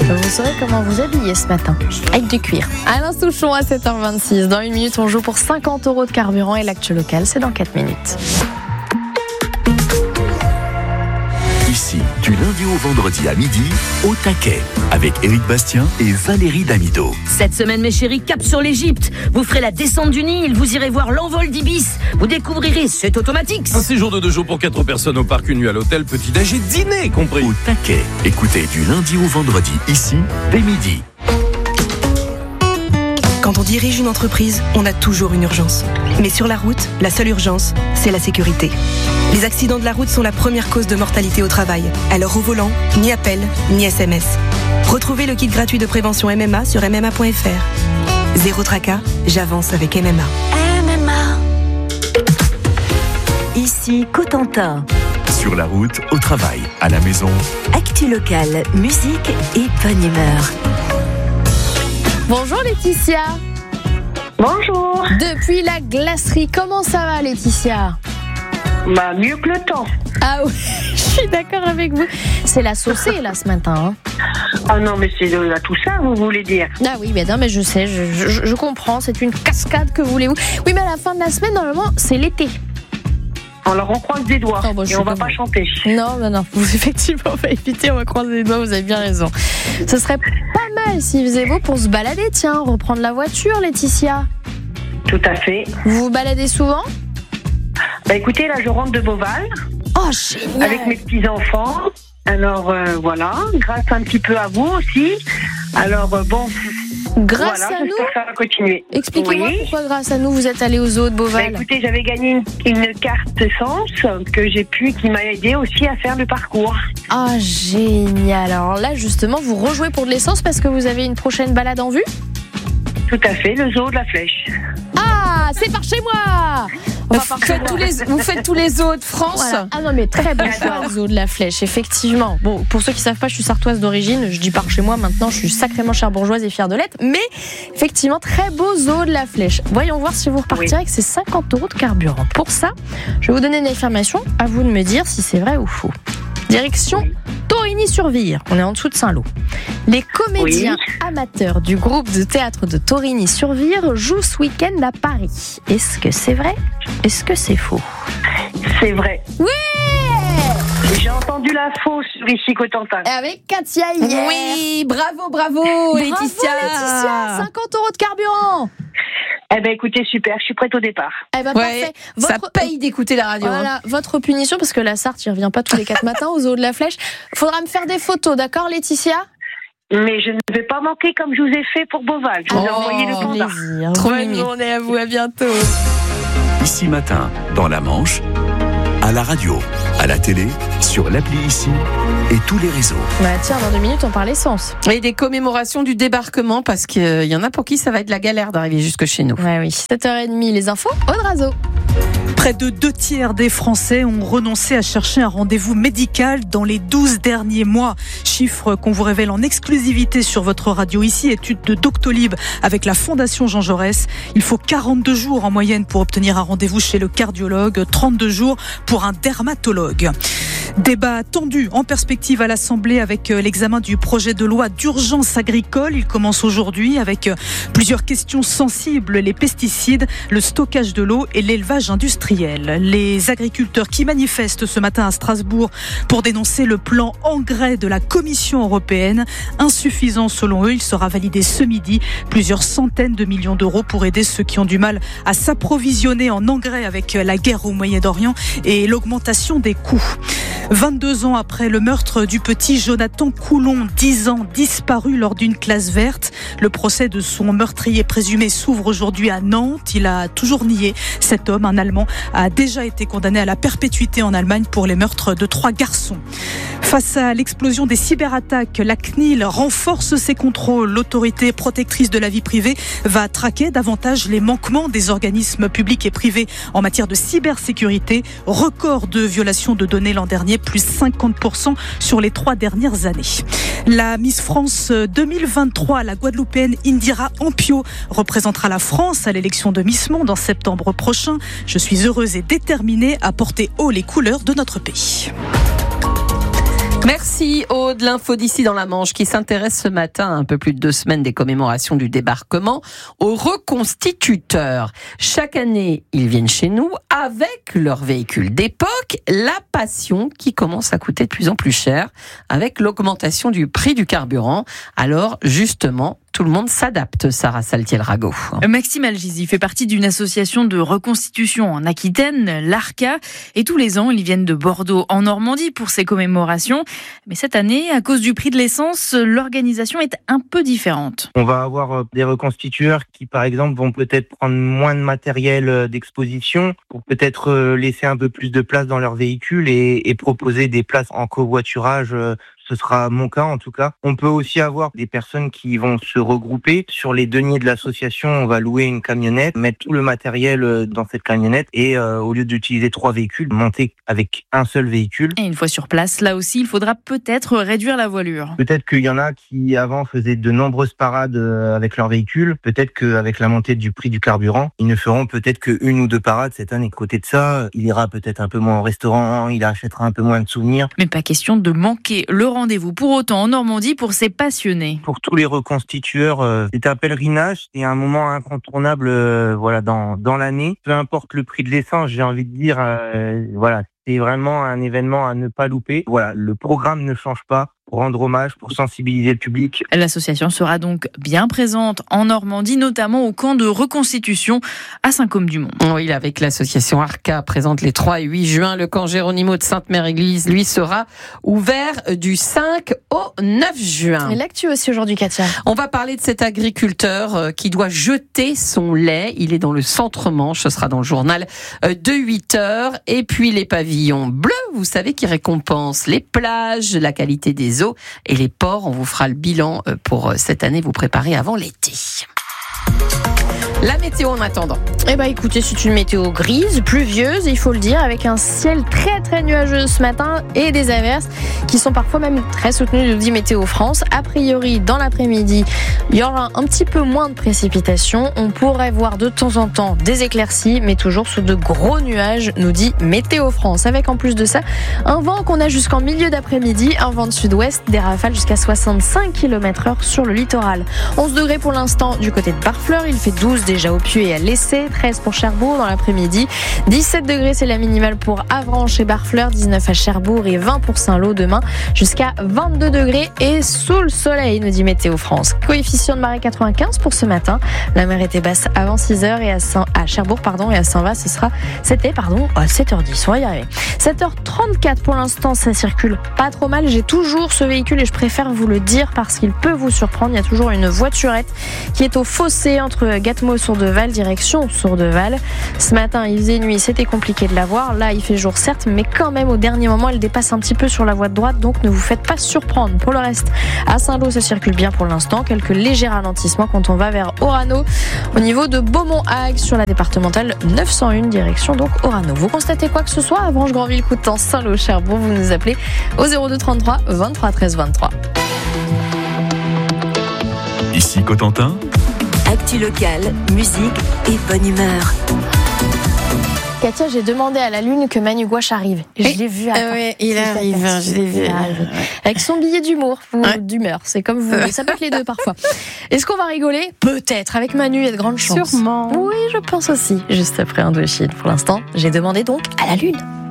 Vous saurez comment vous habiller ce matin, avec du cuir. Alain Souchon à 7h26. Dans une minute, on joue pour 50 € de carburant et l'actu local, c'est dans 4 minutes. Ici, du lundi au vendredi à midi, au taquet, avec Éric Bastien et Valérie Damido. Cette semaine, mes chéris, cap sur l'Égypte. Vous ferez la descente du Nil, vous irez voir l'envol d'Ibis. Vous découvrirez cet automatique. Un séjour de 2 jours pour 4 personnes au parc, une nuit à l'hôtel, petit-déj et dîner compris. Au taquet, écoutez du lundi au vendredi, ici, dès midi. Quand on dirige une entreprise, on a toujours une urgence. Mais sur la route, la seule urgence, c'est la sécurité. Les accidents de la route sont la première cause de mortalité au travail. Alors au volant, ni appel, ni SMS. Retrouvez le kit gratuit de prévention MMA sur MMA.fr. Zéro tracas, j'avance avec MMA. MMA. Ici, Cotentin. Sur la route, au travail, à la maison. Actu locale, musique et bonne humeur. Bonjour Laetitia. Bonjour. Depuis la glacerie, comment ça va Laetitia ? Mieux que le temps. Ah oui, je suis d'accord avec vous. C'est la saucée là ce matin. Ah non, mais c'est de tout ça, vous voulez dire? Ah oui, mais non, mais je sais, je comprends. C'est une cascade, que voulez-vous. Oui, mais à la fin de la semaine, normalement, c'est l'été. Alors on croise des doigts et on va pas chanter. Non. Effectivement, on va éviter, on va croiser les doigts, vous avez bien raison. Ce serait pas mal s'il faisait beau pour se balader, tiens, reprendre la voiture, Laetitia. Tout à fait. Vous vous baladez souvent ? Écoutez, là je rentre de Beauval. Oh, génial. Avec mes petits-enfants. Alors voilà, grâce un petit peu à vous aussi. Alors bon... Grâce voilà, à nous, ça va continuer. Expliquez-moi pourquoi grâce à nous vous êtes allé au zoo de Beauval. Écoutez, j'avais gagné une carte essence qui m'a aidé aussi à faire le parcours. Ah, génial. Alors là justement vous rejouez pour de l'essence parce que vous avez une prochaine balade en vue ? Tout à fait, le zoo de la Flèche. Ah, c'est par chez moi. Vous faites tous les zoos de France. Voilà. Ah non mais très bon choix, le zoo de la Flèche, effectivement. Bon, pour ceux qui savent pas, je suis sartoise d'origine. Je dis par chez moi maintenant, je suis sacrément cherbourgeoise et fière de l'être. Mais effectivement, très beau zoo de la Flèche. Voyons voir si vous repartirez avec ces 50 € de carburant. Pour ça, je vais vous donner une information. À vous de me dire si c'est vrai ou faux. Direction Torigny-sur-Vire, on est en dessous de Saint-Lô. Les comédiens amateurs du groupe de théâtre de Torigny-sur-Vire jouent ce week-end à Paris. Est-ce que c'est vrai ? Est-ce que c'est faux ? C'est vrai. Oui ! J'ai entendu l'info sur ici Cotentin. Avec Katia hier. Oui, bravo Laetitia. 50 € de carburant. Écoutez, super, je suis prête au départ. Parfait. Ça paye d'écouter la radio. Voilà, votre punition, parce que la Sarthe, il revient pas tous les 4 matins au zoo de la Flèche. Faudra me faire des photos, d'accord Laetitia ? Mais je ne vais pas manquer comme je vous ai fait pour Beauval. Je vous ai envoyé le panda. Plaisir. Trop Bonne mimi. journée à vous, à bientôt. Ici matin, dans la Manche, à la radio, à la télé, sur l'appli Ici et tous les réseaux. Tiens, dans 2 minutes, on parle essence. Et des commémorations du débarquement, parce qu'il y en a pour qui ça va être la galère d'arriver jusque chez nous. Ouais, oui. 7h30, les infos, Aude Razo. Près de 2/3 des Français ont renoncé à chercher un rendez-vous médical dans les 12 derniers mois. Chiffre qu'on vous révèle en exclusivité sur votre radio ici. Étude de Doctolib avec la Fondation Jean Jaurès. Il faut 42 jours en moyenne pour obtenir un rendez-vous chez le cardiologue, 32 jours pour un dermatologue. Débat tendu en perspective à l'Assemblée avec l'examen du projet de loi d'urgence agricole. Il commence aujourd'hui avec plusieurs questions sensibles, les pesticides, le stockage de l'eau et l'élevage industriel. Les agriculteurs qui manifestent ce matin à Strasbourg pour dénoncer le plan engrais de la Commission européenne. Insuffisant selon eux, il sera validé ce midi. Plusieurs centaines de millions d'euros pour aider ceux qui ont du mal à s'approvisionner en engrais avec la guerre au Moyen-Orient et l'augmentation des coûts. 22 ans après le meurtre du petit Jonathan Coulon, 10 ans disparu lors d'une classe verte. Le procès de son meurtrier présumé s'ouvre aujourd'hui à Nantes. Il a toujours nié. Cet homme, un Allemand, a déjà été condamné à la perpétuité en Allemagne pour les meurtres de 3 garçons. Face à l'explosion des cyberattaques, la CNIL renforce ses contrôles. L'autorité protectrice de la vie privée va traquer davantage les manquements des organismes publics et privés en matière de cybersécurité. Record de violation de données l'an dernier, plus 50% sur les 3 dernières années. La Miss France 2023, la Guadeloupéenne Indira Ampio, représentera la France à l'élection de Miss Monde en septembre prochain. Je suis heureuse et déterminée à porter haut les couleurs de notre pays. Merci Aude. L'info d'ici dans la Manche qui s'intéresse ce matin, à un peu plus de 2 semaines des commémorations du débarquement, aux reconstituteurs. Chaque année, ils viennent chez nous avec leur véhicule d'époque. La passion qui commence à coûter de plus en plus cher avec l'augmentation du prix du carburant. Alors justement, tout le monde s'adapte, Sarah Saltiel-Rago. Maxime Algizi fait partie d'une association de reconstitution en Aquitaine, l'ARCA, et tous les ans, ils viennent de Bordeaux en Normandie pour ces commémorations. Mais cette année, à cause du prix de l'essence, l'organisation est un peu différente. On va avoir des reconstitueurs qui, par exemple, vont peut-être prendre moins de matériel d'exposition pour peut-être laisser un peu plus de place dans leur véhicule et proposer des places en covoiturage. Ce sera mon cas en tout cas. On peut aussi avoir des personnes qui vont se regrouper. Sur les deniers de l'association, on va louer une camionnette, mettre tout le matériel dans cette camionnette et au lieu d'utiliser 3 véhicules, monter avec un seul véhicule. Et une fois sur place, là aussi, il faudra peut-être réduire la voilure. Peut-être qu'il y en a qui avant faisaient de nombreuses parades avec leur véhicule. Peut-être qu'avec la montée du prix du carburant, ils ne feront peut-être qu'une ou 2 parades cette année. Côté de ça, il ira peut-être un peu moins au restaurant, il achètera un peu moins de souvenirs. Mais pas question de manquer le rendez-vous pour autant en Normandie pour ces passionnés. Pour tous les reconstitueurs, c'est un pèlerinage, c'est un moment incontournable dans l'année. Peu importe le prix de l'essence, j'ai envie de dire, c'est vraiment un événement à ne pas louper. Voilà, le programme ne change pas. Pour rendre hommage, pour sensibiliser le public. L'association sera donc bien présente en Normandie, notamment au camp de reconstitution à Saint-Côme-du-Mont. Oui, avec l'association ARCA présente les 3 et 8 juin. Le camp Géronimo de Sainte-Mère-Église, lui, sera ouvert du 5 au 9 juin. Et l'actu aussi aujourd'hui, Katia. On va parler de cet agriculteur qui doit jeter son lait. Il est dans le centre-Manche. Ce sera dans le journal de 8h. Et puis les pavillons bleus, vous savez, qui récompensent les plages, la qualité des eaux et les ports. On vous fera le bilan pour cette année, vous préparer avant l'été. La météo en attendant. Écoutez, c'est une météo grise, pluvieuse, il faut le dire, avec un ciel très très nuageux ce matin et des averses qui sont parfois même très soutenues, nous dit Météo France. A priori, dans l'après-midi, il y aura un petit peu moins de précipitations. On pourrait voir de temps en temps des éclaircies, mais toujours sous de gros nuages, nous dit Météo France. Avec en plus de ça, un vent qu'on a jusqu'en milieu d'après-midi, un vent de sud-ouest, des rafales jusqu'à 65 km/h sur le littoral. 11 degrés pour l'instant du côté de Barfleur, il fait 12 déjà au Puy et à l'Essai, 13 pour Cherbourg dans l'après-midi, 17 degrés c'est la minimale pour Avranches et Barfleur, 19 à Cherbourg et 20 pour Saint-Lô demain, jusqu'à 22 degrés et sous le soleil, nous dit Météo France. Coefficient de marée 95 pour ce matin, la mer était basse avant 6h et à Cherbourg et à Saint-Va c'était à 7h10, on va y arriver. 7h34 pour l'instant, ça circule pas trop mal, j'ai toujours ce véhicule et je préfère vous le dire parce qu'il peut vous surprendre, il y a toujours une voiturette qui est au fossé entre Gatmo-Sourdeval, direction Sourdeval. Ce matin, il faisait nuit, c'était compliqué de la voir. Là, il fait jour, certes, mais quand même, au dernier moment, elle dépasse un petit peu sur la voie de droite, donc ne vous faites pas surprendre. Pour le reste, à Saint-Lô, ça circule bien pour l'instant. Quelques légers ralentissements quand on va vers Orano. Au niveau de Beaumont-Hague, sur la départementale 901, direction donc Orano. Vous constatez quoi que ce soit, Avranches, Granville, Coutances, Saint-Lô, Cherbourg, vous nous appelez au 02 33 23 13 23. Ici Cotentin. Actu locale, musique et bonne humeur. Katia, j'ai demandé à la Lune que Manu Gouache arrive. Je l'ai vu arrive, je l'ai vu. Avec son billet d'humour ou d'humeur, c'est comme vous voulez. Ça peut être les deux parfois. Est-ce qu'on va rigoler ? Peut-être. Avec Manu, il y a de grandes chances. Sûrement. Oui, je pense aussi. Juste après Indochine. Pour l'instant, j'ai demandé donc à la Lune.